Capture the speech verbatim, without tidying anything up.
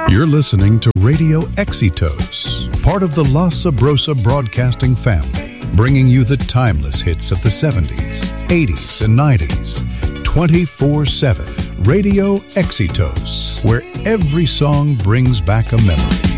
You're listening to Radio Exitos, part of the La Sabrosa Broadcasting family, bringing you the timeless hits of the seventies, eighties, and nineties, twenty-four seven. Radio Exitos, where every song brings back a memory.